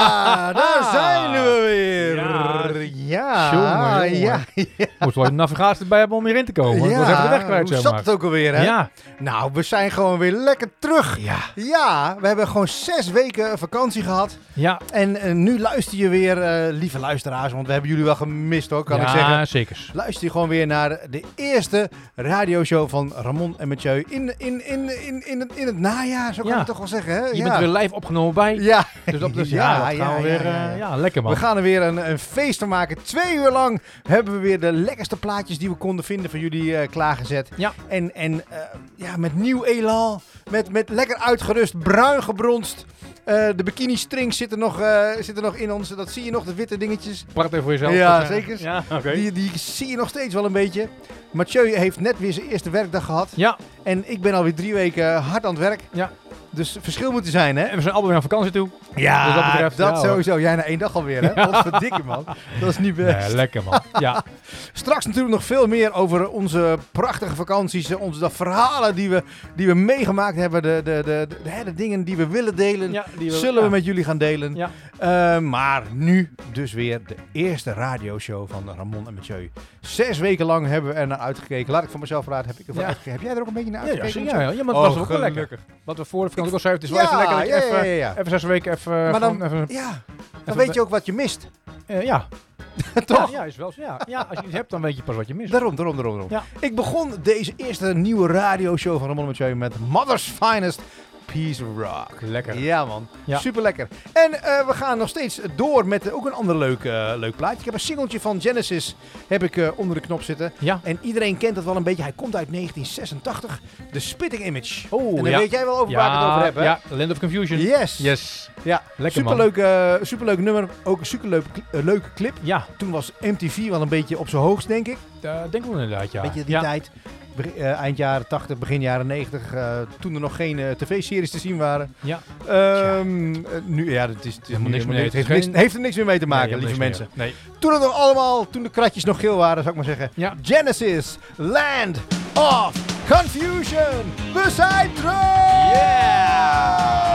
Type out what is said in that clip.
Ja, daar zijn we weer. Ja. Moest wel een navigatie erbij hebben om hierin te komen. Ja. Was even de weg kwijt, hoe zeg zat maar. het ook alweer, hè? Ja. Nou, we zijn gewoon weer lekker terug. Ja. Ja, we hebben gewoon 6 weken vakantie gehad. Ja. En nu luister je weer, lieve luisteraars, want we hebben jullie wel gemist hoor, kan ik zeggen. Ja, zeker. Luister je gewoon weer naar de eerste radioshow van Ramon en Mathieu in het najaar, zo kan je het toch wel zeggen, hè? Je bent er weer live opgenomen bij. Ja. Dus dat dat gaan we weer... Ja, lekker man. We gaan er weer een feest van maken. 2 uur lang hebben we weer de lekkerste plaatjes die we konden vinden voor jullie klaargezet. Ja. En met nieuw elan, met lekker uitgerust, bruin gebronst. De bikini strings zitten nog in ons. Dat zie je nog, de witte dingetjes. Praat even voor jezelf. Ja, zeker. Ja, oké. Die zie je nog steeds wel een beetje. Mathieu heeft net weer zijn eerste werkdag gehad. Ja. En ik ben alweer 3 weken hard aan het werk. Ja. Dus verschil moet er zijn, hè? En we zijn allemaal weer aan vakantie toe. Ja, dus dat betreft, dat ja, sowieso. Jij na 1 dag alweer, hè? Wat verdikke, man. Dat is niet best. Ja, lekker man. Ja. Straks natuurlijk nog veel meer over onze prachtige vakanties. De verhalen die we meegemaakt hebben. De dingen die we willen delen. Ja, zullen we met jullie gaan delen. Ja. Maar nu dus weer de eerste radioshow van Ramon en Mathieu. 6 weken lang hebben we er naar uitgekeken. Laat ik van mezelf praten. Heb ik ervoor uitgekeken? Heb jij er ook een beetje naar uitgekeken? Ja, maar het was ook wel lekker. Wat we voor de vakantie ook al zeiden, het is wel even lekker dat je even 6 weken even... Maar dan, even, dan weet je ook wat je mist. Ja. Toch? Ja, is wel zo. Ja, als je iets hebt, dan weet je pas wat je mist. Daarom. Ja. Ik begon deze eerste nieuwe radioshow van Ramon en Mathieu met Mother's Finest Peace Rock. Lekker. Ja, man. Ja. Super lekker. En we gaan nog steeds door met ook een ander leuk plaatje. Ik heb een singeltje van Genesis onder de knop zitten. Ja. En iedereen kent het wel een beetje. Hij komt uit 1986. The Spitting Image. Oh, en dan weet jij wel over waar ik het over heb, hè? Ja, Land of Confusion. Yes. Ja, lekker superleuk nummer. Ook een superleuke clip. Ja. Toen was MTV wel een beetje op zijn hoogst, denk ik. Denk ik wel inderdaad, ja. Beetje die tijd. Eind jaren 80, begin jaren 90, toen er nog geen tv-series te zien waren. Ja. Nu, ja, het is helemaal niks meer. Heeft er niks meer mee te maken, lieve mensen. Nee. Toen de kratjes nog geel waren, zou ik maar zeggen. Ja. Genesis, Land of Confusion. We zijn terug! Yeah!